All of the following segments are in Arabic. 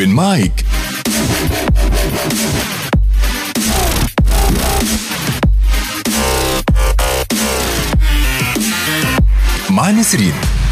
Open Mic. مع نسرين.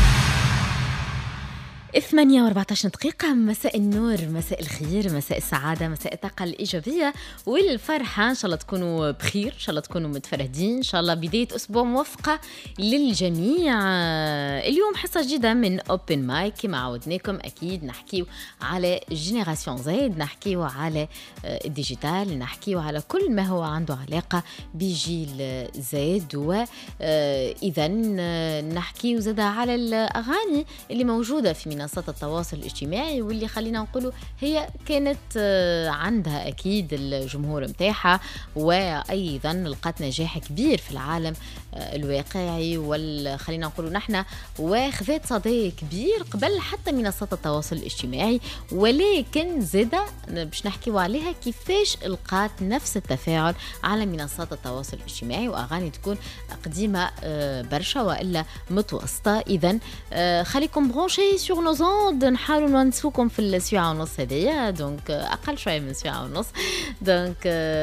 8:14 دقيقة. مساء النور، مساء الخير، مساء السعادة، مساء الطاقة الإيجابية والفرحة. إن شاء الله تكونوا بخير، إن شاء الله تكونوا متفرهدين، إن شاء الله بداية أسبوع موفقة للجميع. اليوم حصة جديدة من Open Mic كما عودناكم. أكيد نحكيو على جينيراسيون زد، نحكيو على الديجيتال، نحكيو على كل ما هو عنده علاقة بجيل زد، وإذا نحكيو زاد على الأغاني اللي موجودة في منصات التواصل الاجتماعي، واللي خلينا نقوله هي كانت عندها أكيد الجمهور متاعها، وأيضا لقت نجاح كبير في العالم الواقعي، خلينا نقوله نحن واخذت صدى كبير قبل حتى منصات التواصل الاجتماعي. ولكن زادة باش نحكيو عليها كيفاش لقات نفس التفاعل على منصات التواصل الاجتماعي، وأغاني تكون قديمة برشا وإلا متوسطة. إذن خليكم برونشي سور نو زوند، نحاولوا نونسوكم في الساعة ونص هذيا، دونك أقل شوية من ساعة ونص. دونك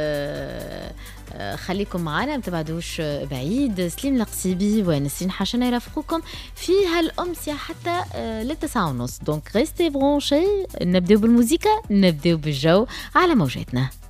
خليكم معنا، ما تبعدوش بعيد. سليم القصيبي ونسرين حشنا يرافقوكم في هالأمسية حتى للتسعة ونص. دونك غيستي برونشي، نبداو بالموسيقى، نبداو بالجو على موجاتنا.